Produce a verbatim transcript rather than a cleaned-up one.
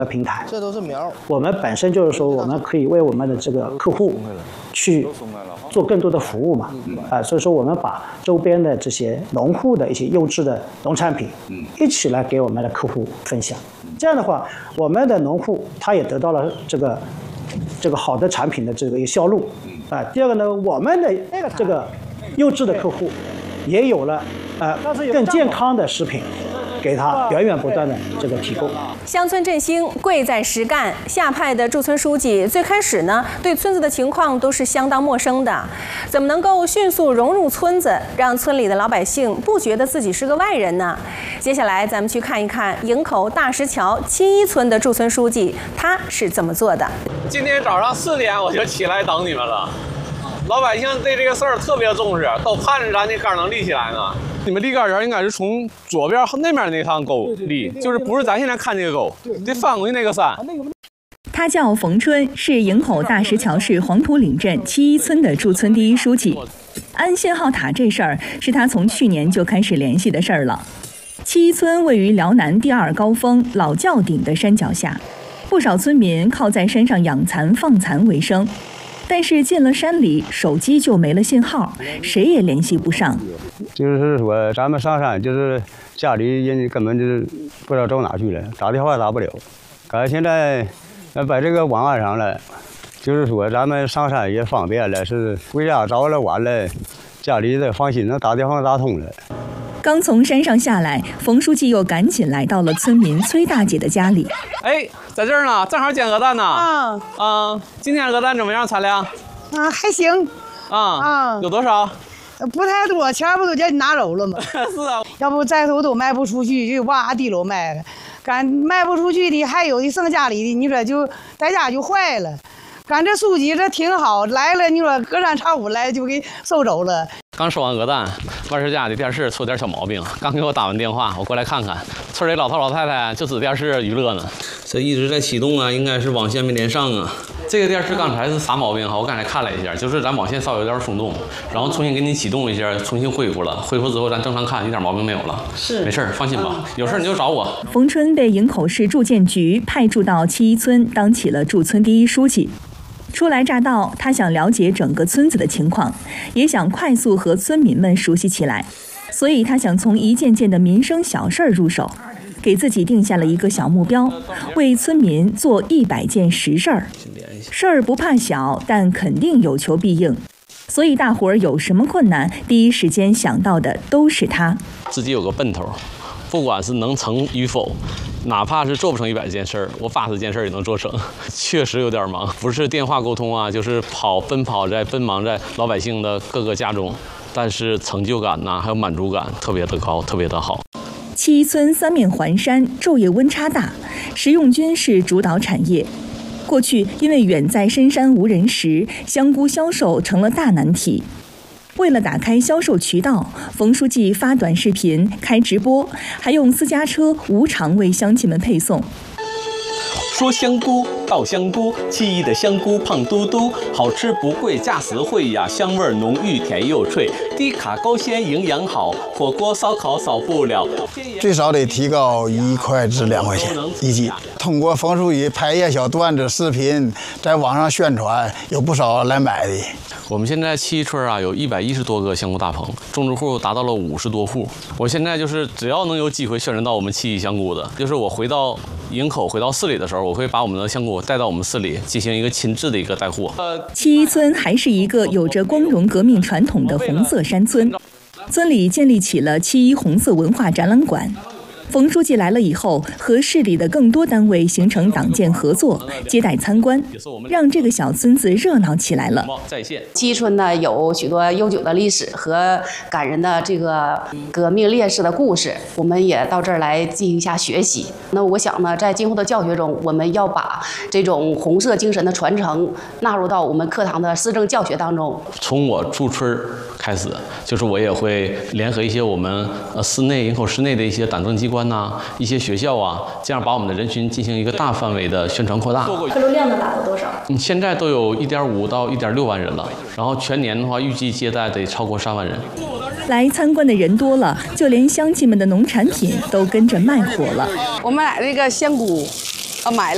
的平台。 这都是苗。 我们本身就是说，我们可以为我们的这个客户去做更多的服务嘛，啊，所以说我们把周边的这些农户的一些优质的农产品，一起来给我们的客户分享。这样的话，我们的农户他也得到了这个这个好的产品的这个一个销路，啊，第二个呢，我们的这个优质的客户也有了呃更健康的食品。给他源源不断的这个提供。 乡村振兴，贵在实干。下派的驻村书记最开始呢，对村子的情况都是相当陌生的，怎么能够迅速融入村子，让村里的老百姓不觉得自己是个外人呢？接下来咱们去看一看营口大石桥七一村的驻村书记他是怎么做的。 今天早上四点我就起来等你们了，老百姓对这个事儿特别重视，都盼着咱这杆能立起来呢。你们立杆人应该是从左边那边那趟沟立，就是不是咱现在看这个沟，得翻过去那个山。 他叫冯春，是营口大石桥市黄土岭镇七一村的驻村第一书记。安信号塔这事儿是他从去年就开始联系的事儿了。七一村位于辽南第二高峰老窖顶的山脚下，不少村民靠在山上养蚕放蚕为生。但是进了山里，手机就没了信号，谁也联系不上。 就是说，咱们上山就是家里人根本就是不知道走哪去了，打电话打不了。赶现在把这个网安上了，就是说咱们上山也方便了，是回家早了晚了，家里的放心能打电话打通了。 刚从山上下来，冯书记又赶紧来到了村民崔大姐的家里。 哎，在这儿呢，正好煎鹅蛋呢。 啊啊，今天鹅蛋怎么样？产量？ 啊，还行。 啊啊， 有多少？ 不太多，前不都叫你拿走了吗？ 是啊， 要不再头都卖不出去，就哇地楼卖了。赶卖不出去的，还有的剩家里的，你说就在家就坏了。赶这书记这挺好，来了你说隔三差五来就给收走了。 刚收完鹅蛋，万事家的电视出点小毛病，刚给我打完电话，我过来看看，村里老头老太太就指电视娱乐呢。这一直在启动啊，应该是网线没连上啊。这个电视刚才是啥毛病哈？我刚才看了一下，就是咱网线稍微有点松动，然后重新给你启动一下，重新恢复了。恢复之后咱正常看，一点毛病没有了。 是， 没事放心吧，有事你就找我。 冯春被营口市住建局派驻到七一村，当起了驻村第一书记。初来乍到，他想了解整个村子的情况，也想快速和村民们熟悉起来，所以他想从一件件的民生小事儿入手，给自己定下了一个小目标，为村民做一百件实事儿。事儿不怕小，但肯定有求必应，所以大伙儿有什么困难，第一时间想到的都是他。 自己有个奔头，不管是能成与否，哪怕是做不成一百件事儿，我八十件事儿也能做成。确实有点忙，不是电话沟通啊，就是跑奔跑在奔忙在老百姓的各个家中，但是成就感呐、啊，还有满足感特别的高，特别的好。 七一村三面环山，昼夜温差大，食用菌是主导产业。过去因为远在深山无人时，香菇销售成了大难题。为了打开销售渠道，冯书记发短视频、开直播，还用私家车无偿为乡亲们配送。 说香菇稻香菇，七一的香菇胖嘟嘟，好吃不贵，价实惠呀，香味浓郁，甜又脆，低卡高纤，营养好，火锅烧烤少不了。 最少得提高一块至两块钱一斤。通过冯书记拍一些小段子、视频，在网上宣传，有不少来买的。 我们现在七一村啊，有一百一十多个香菇大棚，种植户达到了五十多户。我现在就是只要能有机会宣传到我们七一香菇的，就是我回到营口、回到市里的时候，我会把我们的香菇带到我们市里进行一个亲自的一个带货。 七一村还是一个有着光荣革命传统的红色山村，村里建立起了七一红色文化展览馆。冯书记来了以后，和市里的更多单位形成党建合作，接待参观，让这个小村子热闹起来了。 七一村呢有许多悠久的历史和感人的这个革命烈士的故事，我们也到这儿来进行一下学习。那我想呢，在今后的教学中，我们要把这种红色精神的传承纳入到我们课堂的施政教学当中。 从我驻村开始，就是我也会联合一些我们呃市内营口市内的一些党政机关呐、啊，一些学校啊，这样把我们的人群进行一个大范围的宣传扩大。 客流量能达到多少？ 嗯，现在都有一点五到一点六万人了，然后全年的话，预计接待得超过三万人。 来参观的人多了，就连乡亲们的农产品都跟着卖火了。 我们买那个香菇，啊买了。